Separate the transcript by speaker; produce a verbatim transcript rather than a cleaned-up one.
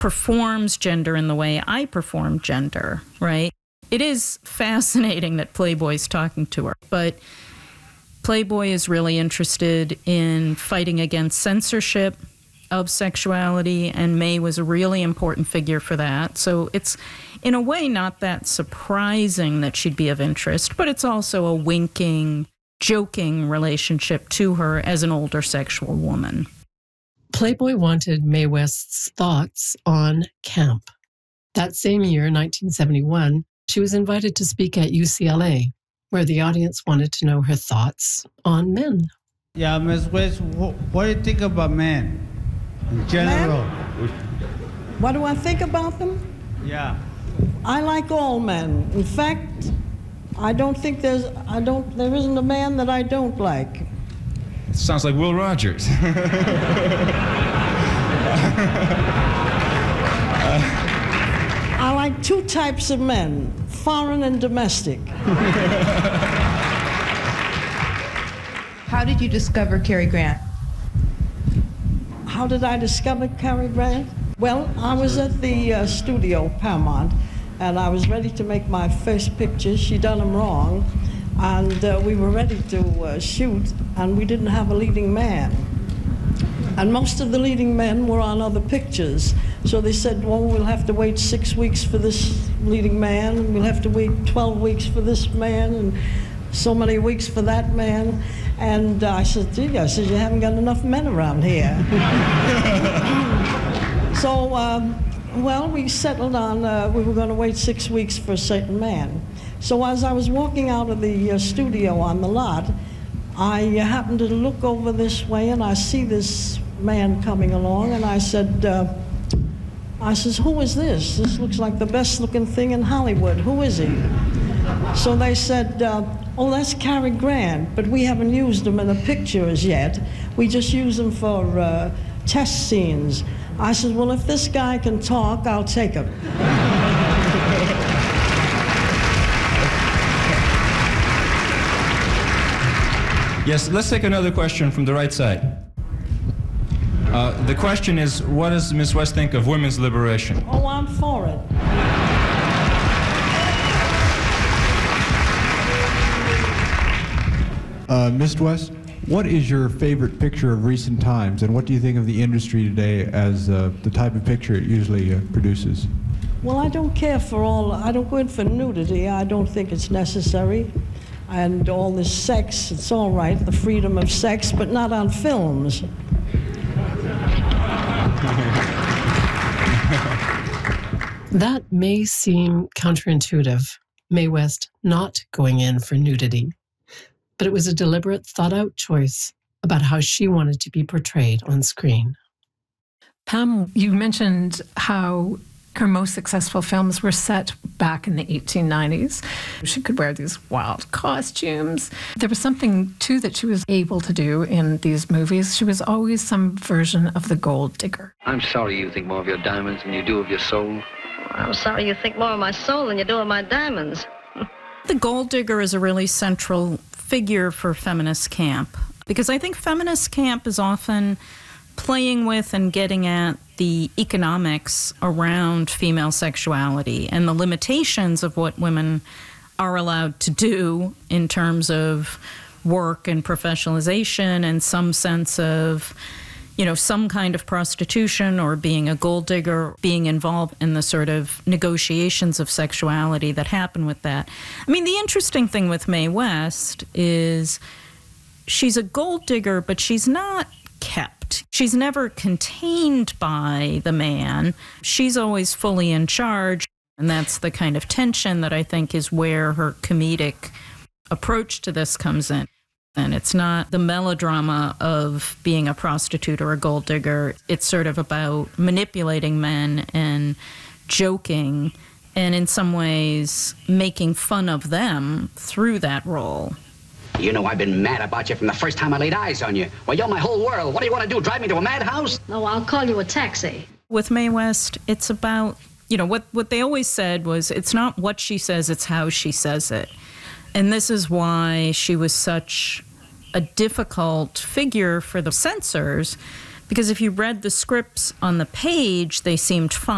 Speaker 1: performs gender in the way I perform gender, right? It is fascinating that Playboy's talking to her, but Playboy is really interested in fighting against censorship of sexuality, and May was a really important figure for that. So it's, in a way, not that surprising that she'd be of interest, but it's also a winking, joking relationship to her as an older sexual woman.
Speaker 2: Playboy wanted Mae West's thoughts on camp. That same year, nineteen seventy-one, she was invited to speak at U C L A, where the audience wanted to know her thoughts on men.
Speaker 3: Yeah, Miz West, wh- what do you think about men in general?
Speaker 4: Men? What do I think about them?
Speaker 3: Yeah.
Speaker 4: I like all men. In fact, I don't think there's, I don't, there isn't a man that I don't like.
Speaker 5: Sounds like Will Rogers.
Speaker 4: I like two types of men, foreign and domestic.
Speaker 6: How did you discover Cary Grant?
Speaker 4: How did I discover Cary Grant? Well, I was at the uh, studio, Paramount, and I was ready to make my first picture. She done them wrong, and uh, we were ready to uh, shoot, and we didn't have a leading man. And most of the leading men were on other pictures. So they said, well, we'll have to wait six weeks for this leading man, and we'll have to wait twelve weeks for this man, and so many weeks for that man. And uh, I said, gee, I said, you haven't got enough men around here. So, um, well, we settled on, uh, we were going to wait six weeks for a certain man. So as I was walking out of the uh, studio on the lot, I uh, happened to look over this way, and I see this man coming along, and I said, uh, I says, who is this? This looks like the best looking thing in Hollywood. Who is he? So they said, uh, oh, that's Cary Grant, but we haven't used him in a picture as yet. We just use him for uh, test scenes. I said, well, if this guy can talk, I'll take him.
Speaker 5: Yes, let's take another question from the right side. Uh, the question is, what does Miz West think of women's liberation?
Speaker 4: Oh, I'm for it.
Speaker 7: Uh, Miz West, what is your favorite picture of recent times, and what do you think of the industry today as uh, the type of picture it usually uh, produces?
Speaker 4: Well, I don't care for all, I don't go in for nudity. I don't think it's necessary. And all this sex, it's all right, the freedom of sex, but not on films.
Speaker 2: That may seem counterintuitive, Mae West not going in for nudity, but it was a deliberate, thought-out choice about how she wanted to be portrayed on screen.
Speaker 8: Pam, you mentioned how her most successful films were set back in the eighteen nineties. She could wear these wild costumes. There was something, too, that she was able to do in these movies. She was always some version of the gold digger.
Speaker 9: I'm sorry you think more of your diamonds than you do of your soul.
Speaker 10: I'm sorry you think more of my soul than you do of my diamonds.
Speaker 1: The gold digger is a really central figure for feminist camp, because I think feminist camp is often playing with and getting at the economics around female sexuality and the limitations of what women are allowed to do in terms of work and professionalization and some sense of, you know, some kind of prostitution or being a gold digger, being involved in the sort of negotiations of sexuality that happen with that. I mean, the interesting thing with Mae West is she's a gold digger, but she's not kept. She's never contained by the man. She's always fully in charge, and that's the kind of tension that I think is where her comedic approach to this comes in. And it's not the melodrama of being a prostitute or a gold digger. It's sort of about manipulating men and joking and in some ways making fun of them through that role.
Speaker 11: You know I've been mad about you from the first time I laid eyes on you. Well, you're my whole world. What do you want to do, drive me to a madhouse?
Speaker 10: No, I'll call you a taxi.
Speaker 1: With Mae West, it's about, you know, what, what they always said was it's not what she says, it's how she says it. And this is why she was such a difficult figure for the censors, because if you read the scripts on the page, they seemed fine.